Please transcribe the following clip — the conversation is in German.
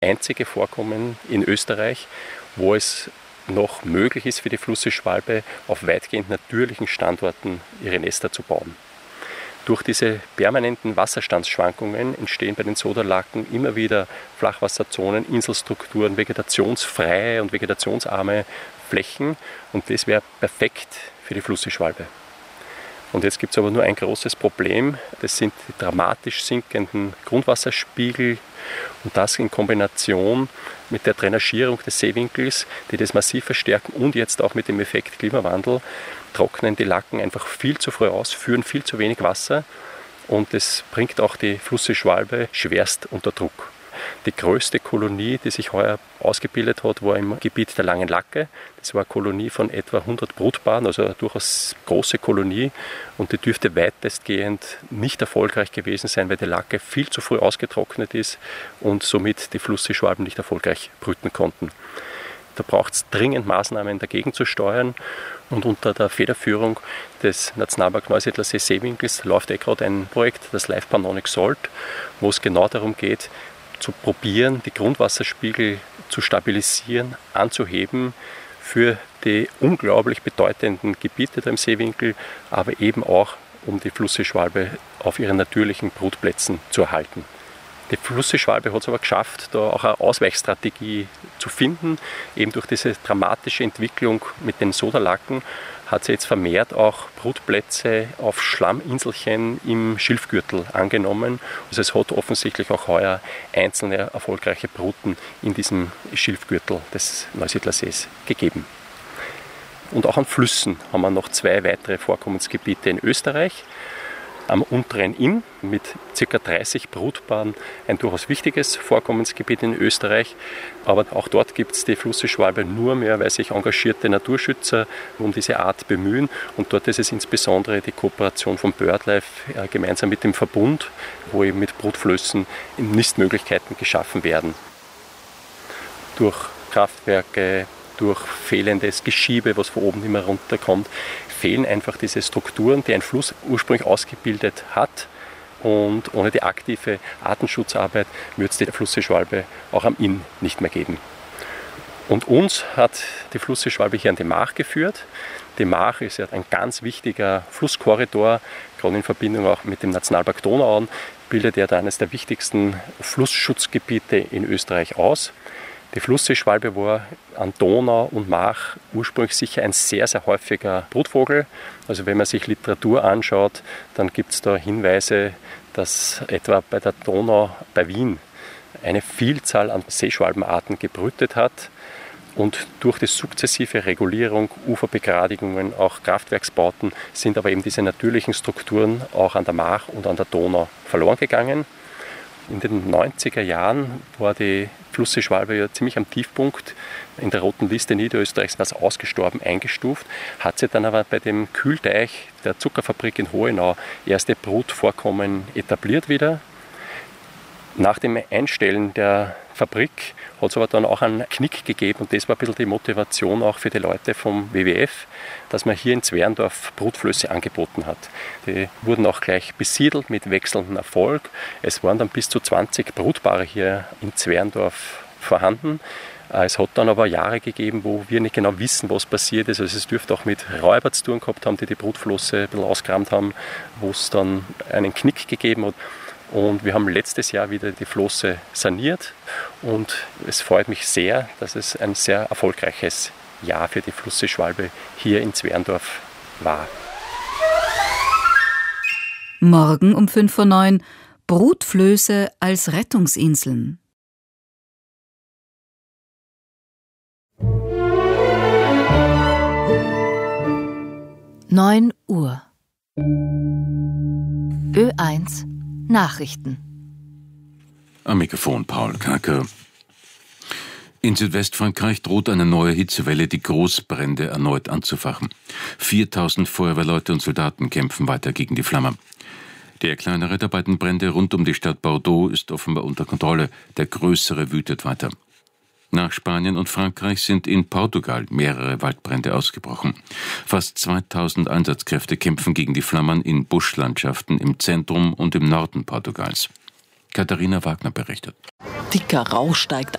einzige Vorkommen in Österreich, wo es noch möglich ist für die Flusseschwalbe, auf weitgehend natürlichen Standorten ihre Nester zu bauen. Durch diese permanenten Wasserstandsschwankungen entstehen bei den Sodalaken immer wieder Flachwasserzonen, Inselstrukturen, vegetationsfreie und vegetationsarme Flächen und das wäre perfekt für die Flusseschwalbe. Und jetzt gibt es aber nur ein großes Problem, das sind die dramatisch sinkenden Grundwasserspiegel und das in Kombination mit der Drainagierung des Seewinkels, die das massiv verstärken und jetzt auch mit dem Effekt Klimawandel, trocknen die Laken einfach viel zu früh aus, führen viel zu wenig Wasser und das bringt auch die Flusseschwalbe schwerst unter Druck. Die größte Kolonie, die sich heuer ausgebildet hat, war im Gebiet der Langen Lacke. Das war eine Kolonie von etwa 100 Brutpaaren, also eine durchaus große Kolonie. Und die dürfte weitestgehend nicht erfolgreich gewesen sein, weil die Lacke viel zu früh ausgetrocknet ist und somit die Flusseschwalben nicht erfolgreich brüten konnten. Da braucht es dringend Maßnahmen dagegen zu steuern. Und unter der Federführung des Nationalpark Neusiedlersee Seewinkels läuft gerade ein Projekt, das Life Pannonic Salt, wo es genau darum geht, zu probieren, die Grundwasserspiegel zu stabilisieren, anzuheben für die unglaublich bedeutenden Gebiete da im Seewinkel, aber eben auch, um die Flusseschwalbe auf ihren natürlichen Brutplätzen zu erhalten. Die Flusseschwalbe hat es aber geschafft, da auch eine Ausweichstrategie zu finden. Eben durch diese dramatische Entwicklung mit den Sodalaken hat sie jetzt vermehrt auch Brutplätze auf Schlamminselchen im Schilfgürtel angenommen. Also es hat offensichtlich auch heuer einzelne erfolgreiche Bruten in diesem Schilfgürtel des Neusiedlersees gegeben. Und auch an Flüssen haben wir noch 2 weitere Vorkommensgebiete in Österreich. Am unteren Inn mit ca. 30 Brutpaaren ein durchaus wichtiges Vorkommensgebiet in Österreich. Aber auch dort gibt es die Flusseschwalbe nur mehr, weil sich engagierte Naturschützer um diese Art bemühen. Und dort ist es insbesondere die Kooperation von BirdLife gemeinsam mit dem Verbund, wo eben mit Brutflößen Nistmöglichkeiten geschaffen werden. Durch Kraftwerke, durch fehlendes Geschiebe, was von oben immer runterkommt, fehlen einfach diese Strukturen, die ein Fluss ursprünglich ausgebildet hat. Und ohne die aktive Artenschutzarbeit würde es die Flusseschwalbe auch am Inn nicht mehr geben. Und uns hat die Flusseschwalbe hier an die Mach geführt. Die Mach ist ja ein ganz wichtiger Flusskorridor, gerade in Verbindung auch mit dem Nationalpark Donauauen, bildet er da eines der wichtigsten Flussschutzgebiete in Österreich aus. Die Flusseschwalbe war an Donau und Mach ursprünglich sicher ein sehr, sehr häufiger Brutvogel. Also wenn man sich Literatur anschaut, dann gibt es da Hinweise, dass etwa bei der Donau bei Wien eine Vielzahl an Seeschwalbenarten gebrütet hat. Und durch die sukzessive Regulierung, Uferbegradigungen, auch Kraftwerksbauten sind aber eben diese natürlichen Strukturen auch an der Mach und an der Donau verloren gegangen. In den 90er Jahren war die Flusseschwalbe ja ziemlich am Tiefpunkt. In der roten Liste Niederösterreichs war es ausgestorben, eingestuft. Hat sie dann aber bei dem Kühlteich der Zuckerfabrik in Hohenau erste Brutvorkommen etabliert wieder. Nach dem Einstellen der Fabrik hat es aber dann auch einen Knick gegeben und das war ein bisschen die Motivation auch für die Leute vom WWF, dass man hier in Zwerndorf Brutflöße angeboten hat. Die wurden auch gleich besiedelt mit wechselndem Erfolg. Es waren dann bis zu 20 Brutpaare hier in Zwerndorf vorhanden. Es hat dann aber Jahre gegeben, wo wir nicht genau wissen, was passiert ist. Also es dürfte auch mit Räubern zu tun gehabt haben, die Brutflosse ein bisschen ausgerammt haben, wo es dann einen Knick gegeben hat. Und wir haben letztes Jahr wieder die Flosse saniert und es freut mich sehr, dass es ein sehr erfolgreiches Jahr für die Flusseschwalbe hier in Zwerndorf war. Morgen um 8:55 Brutflöße als Rettungsinseln. Neun Uhr. Ö1 Nachrichten. Am Mikrofon Paul Kacker. In Südwestfrankreich droht eine neue Hitzewelle, die Großbrände erneut anzufachen. 4000 Feuerwehrleute und Soldaten kämpfen weiter gegen die Flammen. Der kleinere der beiden Brände rund um die Stadt Bordeaux ist offenbar unter Kontrolle. Der größere wütet weiter. Nach Spanien und Frankreich sind in Portugal mehrere Waldbrände ausgebrochen. Fast 2000 Einsatzkräfte kämpfen gegen die Flammen in Buschlandschaften im Zentrum und im Norden Portugals. Katharina Wagner berichtet. Dicker Rauch steigt